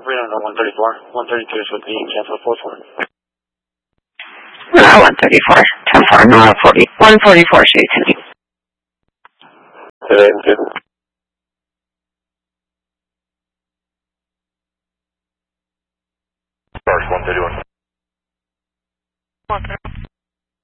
Freedom to 134. 132 is with the cancel 44. 134. 10-4, no, 144, shoot to me. Today, good. Stars 131.